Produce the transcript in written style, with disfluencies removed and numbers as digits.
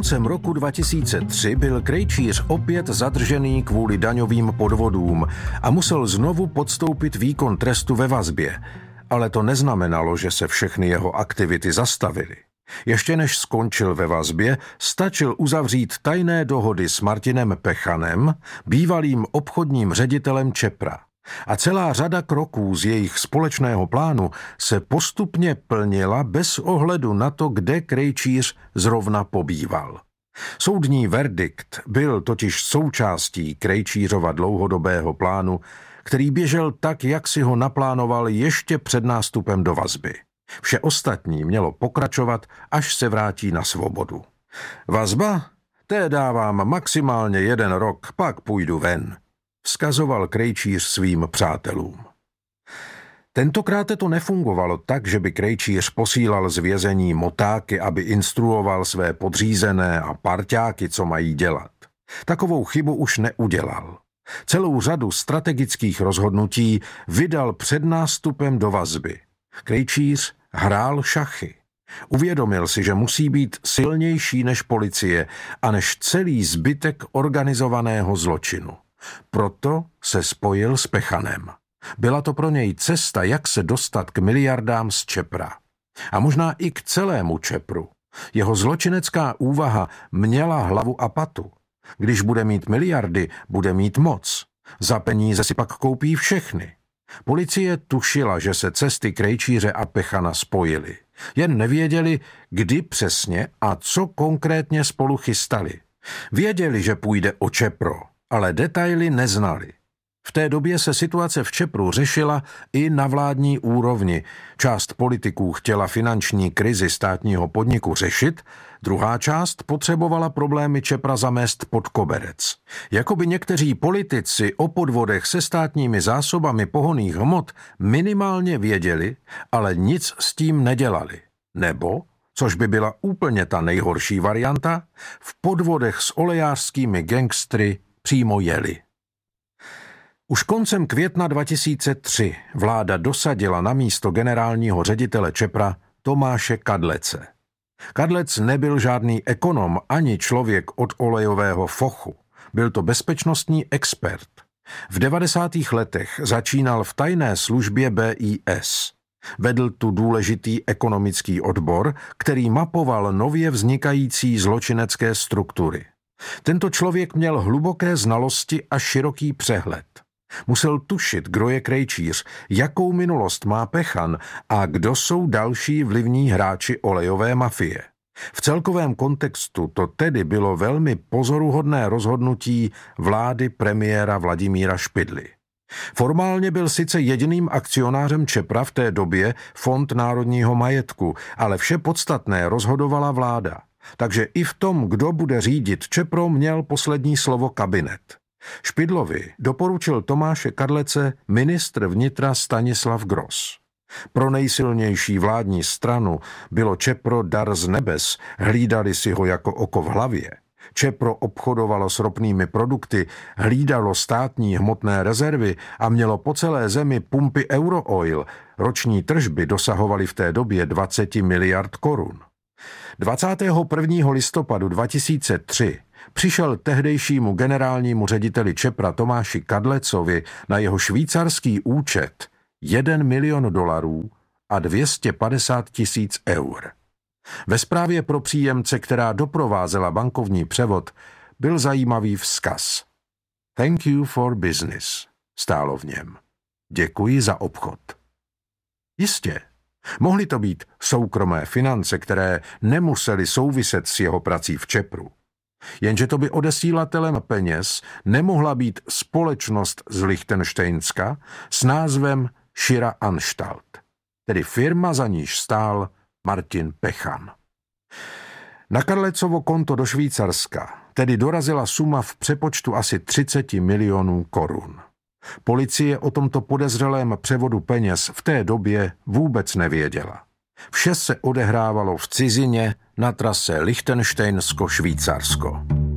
Koncem roku 2003 byl Krejčíř opět zadržený kvůli daňovým podvodům a musel znovu podstoupit výkon trestu ve vazbě. Ale to neznamenalo, že se všechny jeho aktivity zastavily. Ještě než skončil ve vazbě, stačil uzavřít tajné dohody s Martinem Pechanem, bývalým obchodním ředitelem Čepra. A celá řada kroků z jejich společného plánu se postupně plnila bez ohledu na to, kde Krejčíř zrovna pobýval. Soudní verdikt byl totiž součástí Krejčířova dlouhodobého plánu, který běžel tak, jak si ho naplánoval ještě před nástupem do vazby. Vše ostatní mělo pokračovat, až se vrátí na svobodu. Vazba? Té dávám maximálně 1 rok, pak půjdu ven, vzkazoval Krejčíř svým přátelům. Tentokrát to nefungovalo tak, že by Krejčíř posílal z vězení motáky, aby instruoval své podřízené a parťáky, co mají dělat. Takovou chybu už neudělal. Celou řadu strategických rozhodnutí vydal před nástupem do vazby. Krejčíř hrál šachy. Uvědomil si, že musí být silnější než policie a než celý zbytek organizovaného zločinu. Proto se spojil s Pechanem. Byla to pro něj cesta, jak se dostat k miliardám z Čepra. A možná i k celému Čepru. Jeho zločinecká úvaha měla hlavu a patu. Když bude mít miliardy, bude mít moc. Za peníze si pak koupí všechny. Policie tušila, že se cesty Krejčíře a Pechana spojily. Jen nevěděli, kdy přesně a co konkrétně spolu chystali. Věděli, že půjde o Čepro, ale detaily neznali. V té době se situace v Čepru řešila i na vládní úrovni. Část politiků chtěla finanční krizi státního podniku řešit, druhá část potřebovala problémy Čepra zamést pod koberec. Jakoby někteří politici o podvodech se státními zásobami pohonných hmot minimálně věděli, ale nic s tím nedělali. Nebo, což by byla úplně ta nejhorší varianta, v podvodech s olejářskými gangstry přímo jeli. Už koncem května 2003 vláda dosadila na místo generálního ředitele Čepra Tomáše Kadlece. Kadlec nebyl žádný ekonom ani člověk od olejového fochu. Byl to bezpečnostní expert. V 90. letech začínal v tajné službě BIS. Vedl tu důležitý ekonomický odbor, který mapoval nově vznikající zločinecké struktury. Tento člověk měl hluboké znalosti a široký přehled. Musel tušit, kdo je Krejčíř, jakou minulost má Pechan a kdo jsou další vlivní hráči olejové mafie. V celkovém kontextu to tedy bylo velmi pozoruhodné rozhodnutí vlády premiéra Vladimíra Špidly. Formálně byl sice jediným akcionářem Čepra v té době Fond národního majetku, ale vše podstatné rozhodovala vláda. Takže i v tom, kdo bude řídit Čepro, měl poslední slovo kabinet. Špidlovi doporučil Tomáše Kadlece ministr vnitra Stanislav Gross. Pro nejsilnější vládní stranu bylo Čepro dar z nebes, hlídali si ho jako oko v hlavě. Čepro obchodovalo s ropnými produkty, hlídalo státní hmotné rezervy a mělo po celé zemi pumpy Eurooil. Roční tržby dosahovaly v té době 20 miliard korun. 21. listopadu 2003 přišel tehdejšímu generálnímu řediteli Čepra Tomáši Kadlecovi na jeho švýcarský účet $1 milion a 250 000 eur. Ve zprávě pro příjemce, která doprovázela bankovní převod, byl zajímavý vzkaz. Thank you for business, stálo v něm. Děkuji za obchod. Jistě, mohly to být soukromé finance, které nemusely souviset s jeho prací v Čepru. Jenže to by odesílatelem peněz nemohla být společnost z Lichtenštejnska s názvem Schirra Anstalt, tedy firma, za níž stál Martin Pechan. Na Kadlecovo konto do Švýcarska tedy dorazila suma v přepočtu asi 30 milionů korun. Policie o tomto podezřelém převodu peněz v té době vůbec nevěděla. Vše se odehrávalo v cizině na trase Lichtenštejnsko-Švýcarsko.